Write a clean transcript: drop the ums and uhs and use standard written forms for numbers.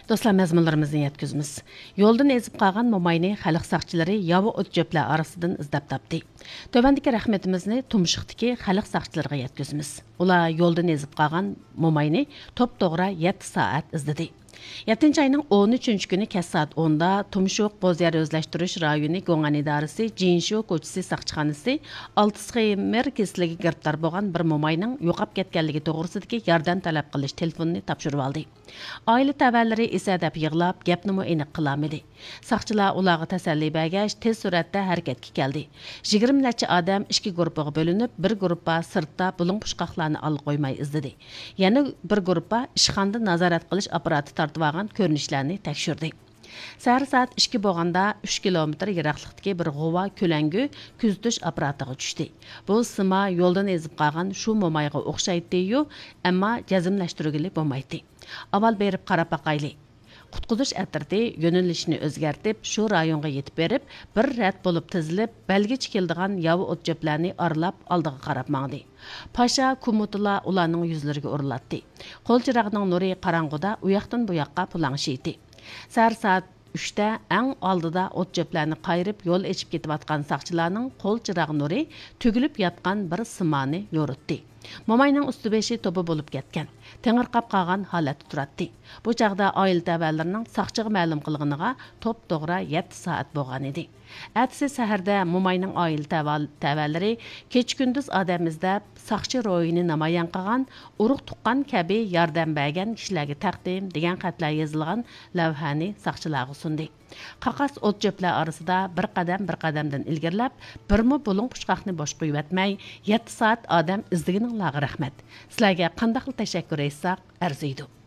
Dostlar, məzmunlarımızı yetkizimiz. Yoldan ezib qalğan momayni xalq saqçıları yavu ot jöplər arasından izdab tapdı. Tövəndiki rəhmətimizni Tumşuqdakı xalq saqçılarına yetkizimiz. Ular yoldan ezib qalğan momayni top-toğra 7 saat izledi. 7 ayının 13 günü kəs saat 10-da Tumşuq Bozyer Özləşdiriş rayonu Goğan İdarəsi Cinşu Koçisi Saqçıxanası 6 xeymer kesiligi giribdar bolğan bir momayның yo'qab ketganligi to'g'risidagi yordam talab qilish telefonini topshirib oldi. Oila tavallari esa deb yig'lab, gapni aniq qilmadi. Saqchilar ularga tasalli bergach, tez suratda harakatga keldi. 20 necha odam ikki guruhga bo'linib, bir guruhga sirtda bulung pushqoqlarni olib qo'ymay izladi. Yana bir guruhga ishxonada nazorat qilish apparati tortib olgan ko'rinishlarni tekshirdi. Səhər saat 2 bolğanda 3 kilometr yiroqlikdagi bir g'ova ko'langi kuzatish apparatiga tushdi. Bu sima yo'ldan ezib qolgan shu momayga o'xshaydi-yu, ammo jazmlashtirgili bo'lmaydi. Avval berib qarab baqayli. Qutquzish atirdi yo'nalishini o'zgartib, shu rayonga yetib berib, bir rat bo'lib tizilib, balgicha keldigan yavi o't jöplarni aralab oldiga qarab mangdi. Pasha kumutlar ularning yuzlariga uriladi. Qo'l chirog'ining nuri qorong'uda u yoqdan bu yoqqa pulanshiydi. Səhər saat 3-də ən aldıda ot jöplərni qayırıb yol eçib ketib saqçılarning qo'l chirog'i nuri tugilib yotgan bir simani yo'ritdi. Momayning usti-beshi to'pi bo'lib ketgan. Tengirqab qolgan holatda turadi. Bu chaqda oila tavallarining saqchiga ma'lum qilganiga top-to'g'ri 7 soat bo'lgan edi. Atsi saharda momayning oila tavallari kech-kunduz odamimizda saqchi ro'yini namoyon qilgan, urug' tuqqan kabi yordam bergan kishilarga taqdim degan xatlar yozilgan lavhani saqchilarga sundi. Qaqas o't jöplər arasida bir qadamdan ilgirlab, birmi bulung pushqoqni bosh qo'yib atmay 7 soat odam izdigining rahmat. Sizlarga qandaqli tashakkur etsaq arziydi.